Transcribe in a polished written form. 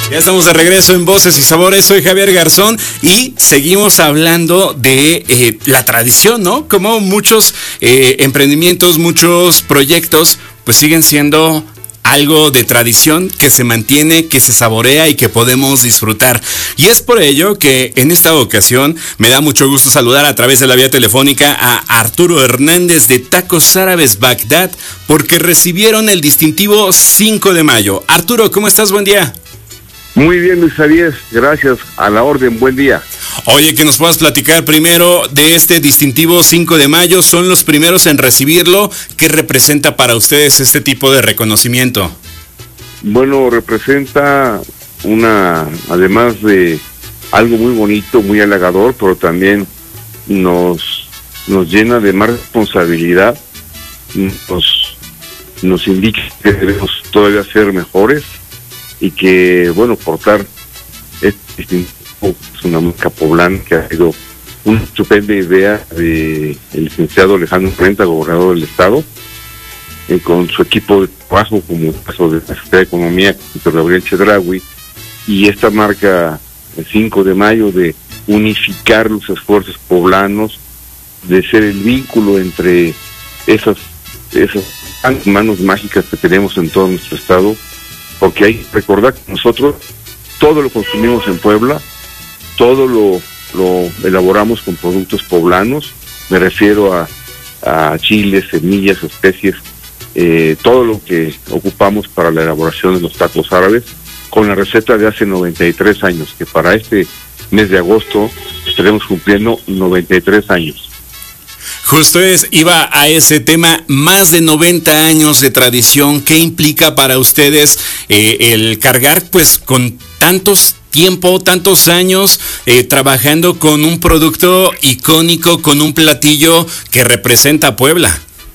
Ya estamos de regreso en Voces y Sabores, soy Javier Garzón y seguimos hablando de la tradición, ¿no? Como muchos emprendimientos, muchos proyectos, pues siguen siendo algo de tradición que se mantiene, que se saborea y que podemos disfrutar. Y es por ello que en esta ocasión me da mucho gusto saludar a través de la vía telefónica a Arturo Hernández de Tacos Árabes Bagdad, porque recibieron el distintivo 5 de mayo. Arturo, ¿cómo estás? Buen día. Muy bien, Luis Javier, gracias, a la orden, buen día. Oye, que nos puedas platicar primero de este distintivo 5 de mayo, son los primeros en recibirlo. ¿Qué representa para ustedes este tipo de reconocimiento? Bueno, representa además de algo muy bonito, muy halagador, pero también nos llena de más responsabilidad, nos indica que debemos todavía ser mejores y que, bueno, portar este distintivo es una marca poblana que ha sido una estupenda idea del licenciado Alejandro Renta, gobernador del estado, con su equipo de trabajo, como el caso de la Secretaría de Economía, Víctor Gabriel Chedraui, y esta marca, el 5 de mayo, de unificar los esfuerzos poblanos, de ser el vínculo entre esas manos mágicas que tenemos en todo nuestro estado, porque hay que recordar que nosotros todo lo consumimos en Puebla, todo lo elaboramos con productos poblanos, me refiero a chiles, semillas, especies, todo lo que ocupamos para la elaboración de los tacos árabes, con la receta de hace 93 años, que para este mes de agosto estaremos cumpliendo 93 años. Justo iba a ese tema, más de 90 años de tradición. ¿Qué implica para ustedes el cargar pues con tantos años trabajando con un producto icónico, con un platillo que representa a Puebla?